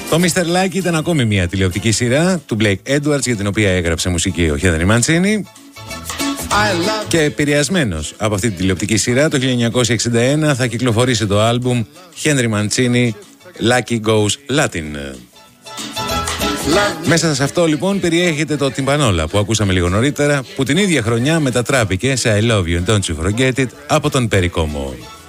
Το Mr. Lucky ήταν ακόμη μια τηλεοπτική σειρά του Blake Edwards για την οποία έγραψε μουσική ο Henry Mancini. Και επηρεασμένος από αυτή την τηλεοπτική σειρά, το 1961 θα κυκλοφορήσει το άλμπουμ Henry Mancini Lucky Goes Latin. Μέσα σε αυτό λοιπόν περιέχεται το τυμπανόλα που ακούσαμε λίγο νωρίτερα, που την ίδια χρονιά μετατράπηκε σε I Love You and Don't You Forget It από τον Perry Como.